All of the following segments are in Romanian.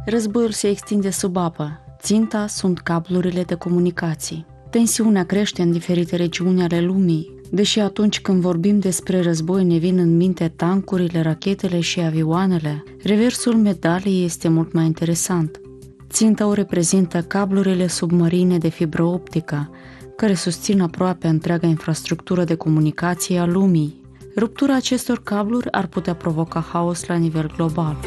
Războiul se extinde sub apă. Ținta sunt cablurile de comunicații. Tensiunea crește în diferite regiuni ale lumii, deși atunci când vorbim despre război ne vin în minte tancurile, rachetele și avioanele, reversul medaliei este mult mai interesant. Ținta o reprezintă cablurile submarine de fibră optică, care susțin aproape întreaga infrastructură de comunicație a lumii. Ruptura acestor cabluri ar putea provoca haos la nivel global.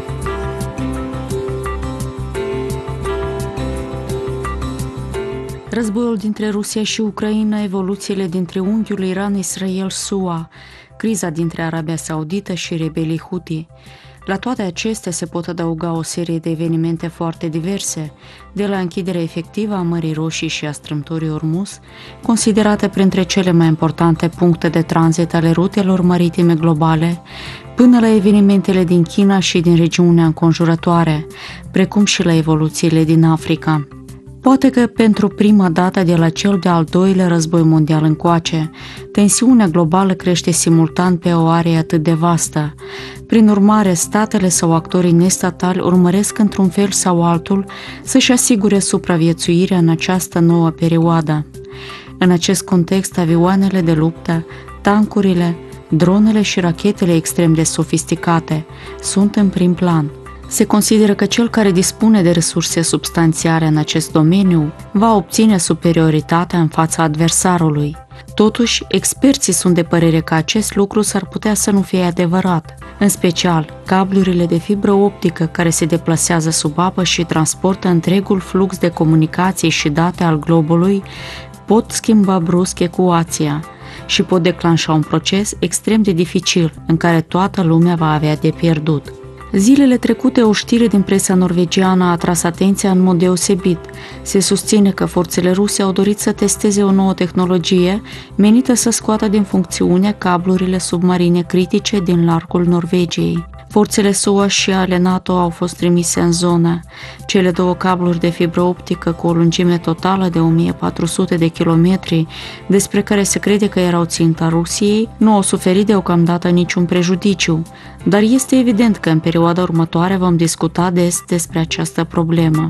Războiul dintre Rusia și Ucraina, evoluțiile dintre unghiul Iran, Israel, SUA, criza dintre Arabia Saudită și rebelii Houthi. La toate acestea se pot adăuga o serie de evenimente foarte diverse, de la închiderea efectivă a Mării Roșii și a strâmtorii Ormuz, considerate printre cele mai importante puncte de tranzit ale rutelor maritime globale, până la evenimentele din China și din regiunea înconjurătoare, precum și la evoluțiile din Africa. Poate că pentru prima dată de la cel de-al doilea război mondial încoace, tensiunea globală crește simultan pe o arie atât de vastă. Prin urmare, statele sau actorii nestatali urmăresc într-un fel sau altul să-și asigure supraviețuirea în această nouă perioadă. În acest context, avioanele de luptă, tancurile, dronele și rachetele extrem de sofisticate sunt în prim plan. Se consideră că cel care dispune de resurse substanțiale în acest domeniu va obține superioritatea în fața adversarului. Totuși, experții sunt de părere că acest lucru s-ar putea să nu fie adevărat. În special, cablurile de fibră optică care se deplasează sub apă și transportă întregul flux de comunicații și date al globului pot schimba brusc ecuația și pot declanșa un proces extrem de dificil în care toată lumea va avea de pierdut. Zilele trecute, o știre din presa norvegiană a atras atenția în mod deosebit. Se susține că forțele ruse au dorit să testeze o nouă tehnologie menită să scoată din funcțiune cablurile submarine critice din largul Norvegiei. Forțele SUA și ale NATO au fost trimise în zonă. Cele două cabluri de fibră optică cu o lungime totală de 1400 de kilometri, despre care se crede că erau ținta Rusiei, nu au suferit deocamdată niciun prejudiciu, dar este evident că în perioada următoare vom discuta des despre această problemă.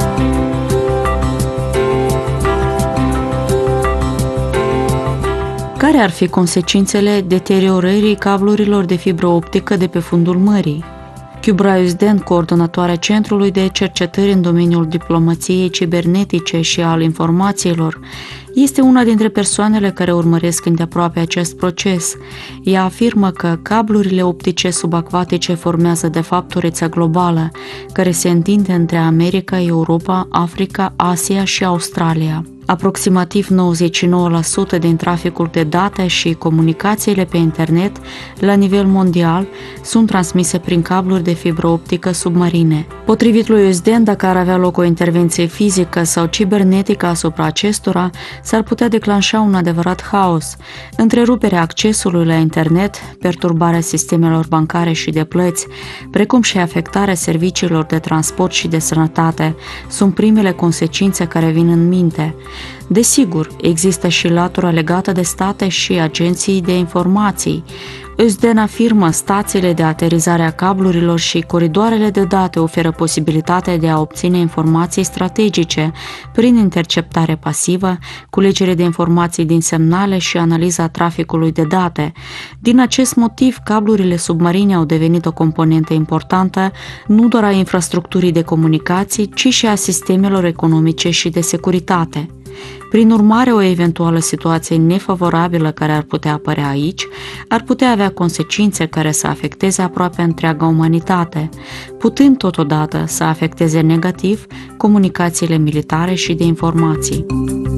Care ar fi consecințele deteriorării cablurilor de fibră optică de pe fundul mării? Kybraius Den, coordonatoarea Centrului de Cercetări în domeniul diplomației cibernetice și al informațiilor, este una dintre persoanele care urmăresc îndeaproape acest proces. Ea afirmă că cablurile optice subacvatice formează de fapt o rețea globală, care se întinde între America, Europa, Africa, Asia și Australia. Aproximativ 99% din traficul de date și comunicațiile pe internet la nivel mondial sunt transmise prin cabluri de fibră optică submarine. Potrivit lui Özden, dacă ar avea loc o intervenție fizică sau cibernetică asupra acestora, s-ar putea declanșa un adevărat haos. Întreruperea accesului la internet, perturbarea sistemelor bancare și de plăți, precum și afectarea serviciilor de transport și de sănătate, sunt primele consecințe care vin în minte. Desigur, există și latura legată de state și agenții de informații. Özden afirmă, stațiile de aterizare a cablurilor și coridoarele de date oferă posibilitatea de a obține informații strategice prin interceptare pasivă, culegere de informații din semnale și analiza traficului de date. Din acest motiv, cablurile submarine au devenit o componentă importantă nu doar a infrastructurii de comunicații, ci și a sistemelor economice și de securitate. Prin urmare, o eventuală situație nefavorabilă care ar putea apărea aici ar putea avea consecințe care să afecteze aproape întreaga umanitate, putând totodată să afecteze negativ comunicațiile militare și de informații.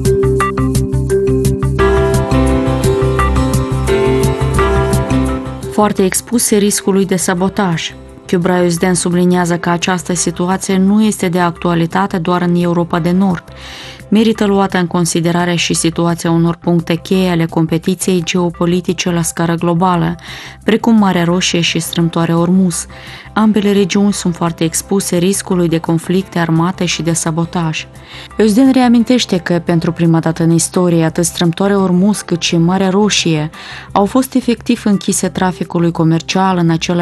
Foarte expuse riscului de sabotaj. Kybraius Den subliniază că această situație nu este de actualitate doar în Europa de Nord. Merită luată în considerare și situația unor puncte cheie ale competiției geopolitice la scară globală, precum Marea Roșie și strâmtoarea Ormuz. Ambele regiuni sunt foarte expuse riscului de conflicte armate și de sabotaj. Özden reamintește că, pentru prima dată în istorie, atât strâmtoarea Ormuz cât și Marea Roșie au fost efectiv închise traficului comercial în același